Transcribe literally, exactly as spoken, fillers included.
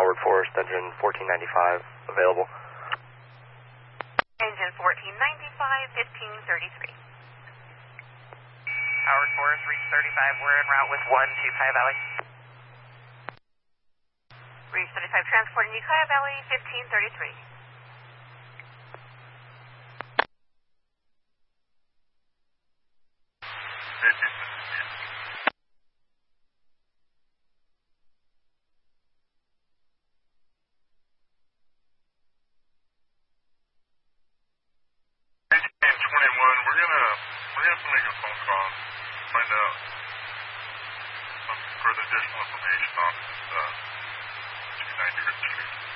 Howard Forest, engine fourteen ninety-five, available. Engine fourteen ninety-five, fifteen thirty-three. Howard Forest, reach thirty-five, we're en route with one to Ukiah Valley. Reach thirty-five, transporting Ukiah Valley, fifteen thirty-three. twenty-one, we're gonna we're gonna have to make a phone call, find out some further additional information on this uh, two ninety Street.